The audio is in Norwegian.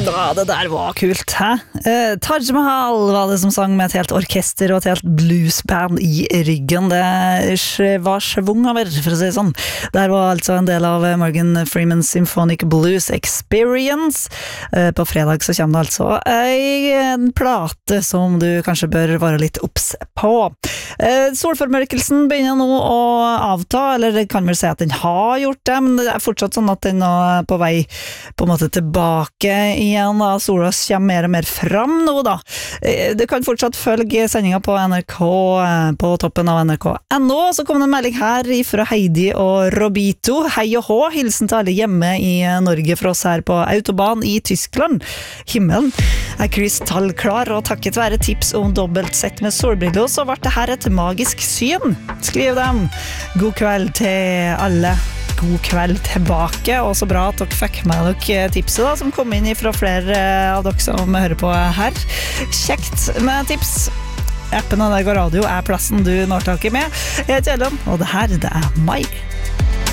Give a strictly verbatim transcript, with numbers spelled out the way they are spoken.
Ja, det der var kult, hæ? Eh, Taj Mahal var det som sang med et helt orkester og et helt bluesband i ryggen. Det var svung over, for å si det sånn. Der var altså en del av Morgan Freeman's Symphonic Blues Experience. Eh, på fredag så kommer det altså en plate som du kanskje bør være litt opps på. Eh, solformørkelsen begynner nå å avta, eller det kan vel si at den har gjort det, men det er fortsatt sånn at den er på vei på en måte tilbake igjen da. Sola kommer mer og mer fram nå da. Du kan fortsatt følge sendinga på N R K, på toppen av N R K punktum N O. Så kommer det en melding her fra Heidi og Robito. Hei og hå, hilsen til alle hjemme i Norge for oss her på Autobahn i Tyskland. Himmelen er krystallklar, og takket være tips om dobbelt sett med solbriller, så ble det her et magisk syn. Skriv dem. God kveld til alle. God kveld tilbake, og så bra at dere fikk med dere tipset da, som kom inn fra flere av dere som hører på her. Kjekt med tips. Appen av Deg og Radio er plassen du når taket med. Jeg heter Ellen, og det her, det er meg.